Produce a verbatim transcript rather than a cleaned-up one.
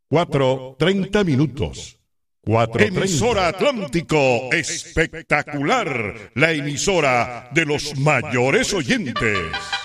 cuatro treinta minutos. cuatro Emisora Atlántico, espectacular, la emisora de los mayores oyentes.